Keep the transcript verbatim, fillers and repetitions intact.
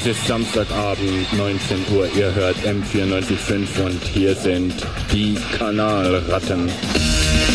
Es ist Samstagabend, neunzehn Uhr, ihr hört M vierundneunzig Komma fünf und hier sind die Kanalratten.